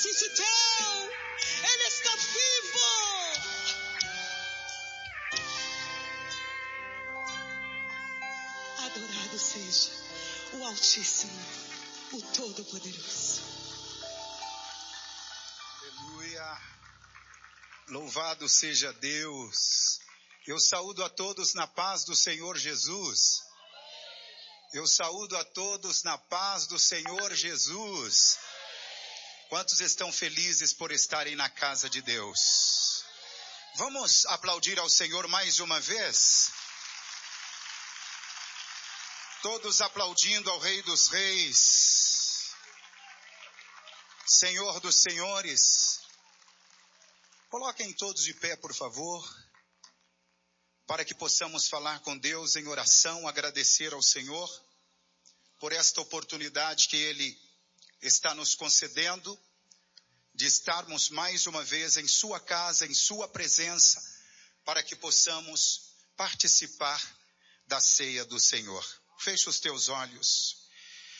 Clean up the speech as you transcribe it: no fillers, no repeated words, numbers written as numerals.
ressuscitou. Ele está vivo. Adorado seja o Altíssimo, o Todo-Poderoso. Aleluia. Louvado seja Deus. Eu saúdo a todos na paz do Senhor Jesus. Eu saúdo a todos na paz do Senhor Jesus. Quantos estão felizes por estarem na casa de Deus? Vamos aplaudir ao Senhor mais uma vez? Todos aplaudindo ao Rei dos Reis, Senhor dos Senhores. Coloquem todos de pé, por favor, para que possamos falar com Deus em oração, agradecer ao Senhor por esta oportunidade que Ele está nos concedendo de estarmos mais uma vez em sua casa, em sua presença, para que possamos participar da ceia do Senhor. Feche os teus olhos.